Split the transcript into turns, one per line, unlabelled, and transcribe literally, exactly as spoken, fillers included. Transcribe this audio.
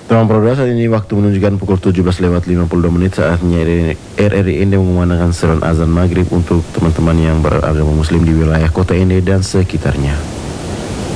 Teman Proda, saat ini waktu menunjukkan pukul tujuh belas lewat lima puluh dua menit. Saatnya R R I Ende mengumandangkan seruan azan maghrib untuk teman-teman yang beragama muslim di wilayah kota Ende dan sekitarnya.